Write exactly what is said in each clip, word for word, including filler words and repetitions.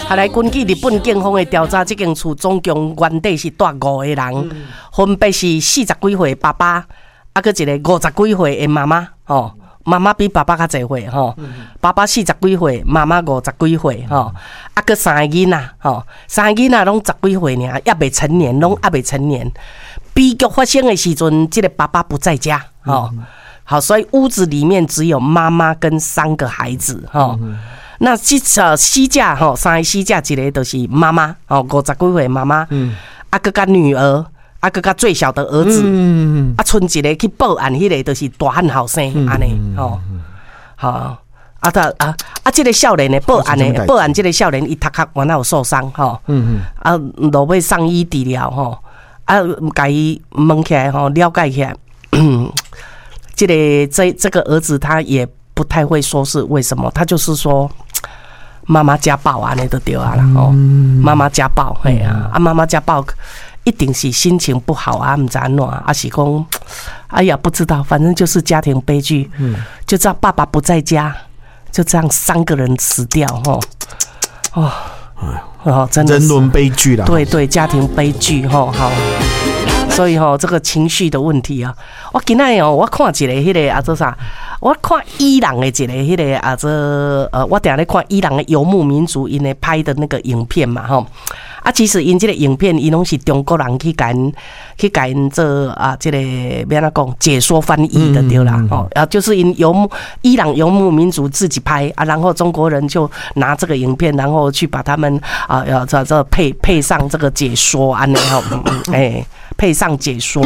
啊，来根据日本警方的调查，这间厝总共原底是住五个人，嗯、分别是四十几岁爸爸，啊，搁一个五十几岁的妈妈，吼，妈妈比爸爸较侪岁，吼，嗯、爸爸四十几岁，妈妈五十几岁，吼，啊，搁三个囡仔，吼，三个囡仔拢十几岁尔，也未成年，拢也未成年。悲剧发生的时阵，这个爸爸不在家，吼、嗯，好，所以屋子里面只有妈妈跟三个孩子，吼。嗯那这呃死者吼，三个死者一个就是妈妈哦，五十几岁妈妈，嗯，啊个甲女儿，啊个甲最小的儿子，嗯，啊剩一个去报案，迄个就是大汉后生安尼吼，好啊他啊啊这个少年的报案的报案，这个少年伊头壳原来有受伤吼，嗯嗯，啊落尾送医治疗吼，啊甲伊问起来吼，了解起来，这个这这个儿子他也不太会说是为什么，他就是说。妈妈家暴啊，那都对啊啦哦，妈妈家暴，嘿啊，啊妈妈家暴一定是心情不好啊，唔知安怎啊，是讲，哎呀不知道，反正就是家庭悲剧，嗯，就知道爸爸不在家，就这样三个人死掉，吼，哦，哦，真的是人伦悲剧啦， 对对，家庭悲剧，吼，好。所以吼、喔，这个情绪的问题啊，我今仔哦，我看一个迄个啊，做啥？我看伊朗的一个迄个啊，这呃，我定咧看伊朗的游牧民族因咧拍的那个影片嘛，吼。啊，其实因这个影片，因拢是中国人去甲因去甲因做啊，这个要怎讲解说翻译的对啦，哦、嗯，啊，就是因游牧伊朗游牧民族自己拍啊，然后中国人就拿这个影片，然后去把他们啊，要这这配配上这个解说安尼吼，哎、欸，配上解说。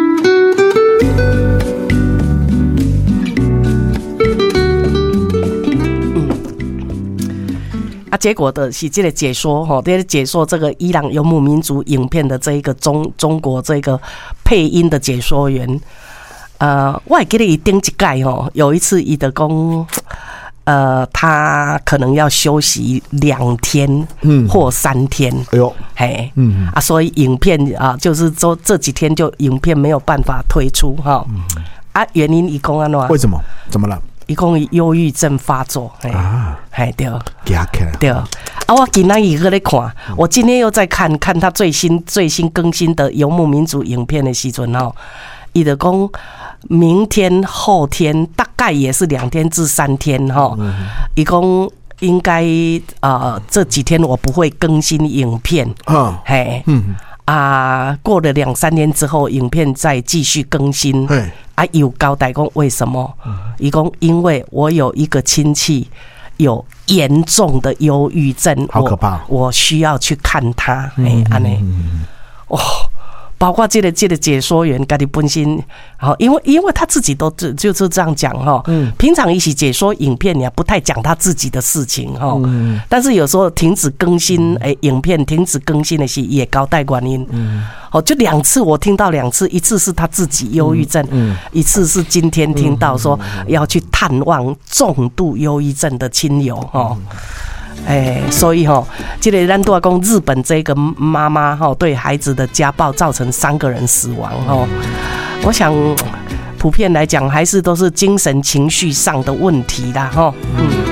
啊，结果的是这个解说哈，这个解说这个伊朗游牧民族影片的这一个中中国这个配音的解说员，呃，我还记得伊顶一届吼，有一次伊的讲，呃，他可能要休息两天或三天，哎呦，嘿，嗯啊，所以影片啊，就是说这几天就影片没有办法推出哈，啊，原因伊讲安怎？ 为什么？怎么了？ 一共忧郁症发作，啊，哎对，对啊，我今仔日在看，我今天又在看看他最新最新更新的游牧民族影片的时阵哦，伊就讲明天后天大概也是两天至三天哈，伊讲应该呃这几天我不会更新影片，嗯，嘿，嗯。啊，过了两三年之后，影片再继续更新。啊，有交代讲为什么？伊讲因为我有一个亲戚有严重的忧郁症， 好可怕！ 我, 我需要去看他。哎，安尼，哦。包括这个这个解说员，家己本身，好，因为因为他自己都就是这样讲哈，嗯，平常一起解说影片，也不太讲他自己的事情哈，嗯，但是有时候停止更新，哎、欸，影片停止更新的是也交代原因，嗯，哦，就两次我听到两次，一次是他自己忧郁症，嗯，一次是今天听到说要去探望重度忧郁症的亲友哈。哎，所以哈，这个咱都要讲日本这个妈妈哈对孩子的家暴造成三个人死亡哈，我想普遍来讲还是都是精神情绪上的问题啦哈，嗯。